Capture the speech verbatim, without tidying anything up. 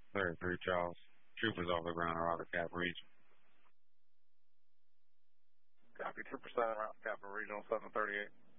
thirty-three Charles. Troopers over the ground around the Cap region. Copy, Trooper seven around Cap Regional seven thirty-eight.